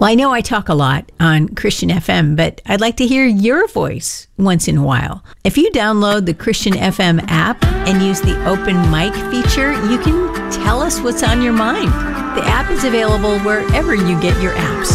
Well, I know I talk a lot on Christian FM, but I'd like to hear your voice once in a while. If you download the Christian FM app and use the open mic feature, you can tell us what's on your mind. The app is available wherever you get your apps.